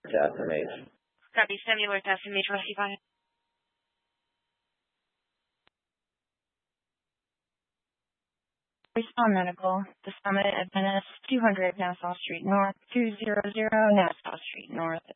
to SMH. Copy, similar to SMH, receive on it. Respond Medical, the Summit Adventist, 200 Nassau Street North, 200 Nassau Street North.